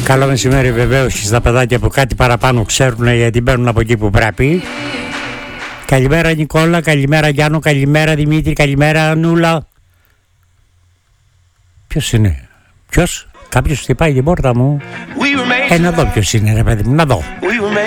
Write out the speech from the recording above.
Καλό μεσημέρι βεβαίως στα παιδάκια που κάτι παραπάνω ξέρουν γιατί μπαίνουν από εκεί που πρέπει. Καλημέρα Νικόλα, καλημέρα Γιάννο, καλημέρα Δημήτρη, καλημέρα Νούλα. Ποιος είναι, ποιος, κάποιος χτυπάει την πόρτα μου. Να δω ποιος είναι ρε παιδί μου, να δω.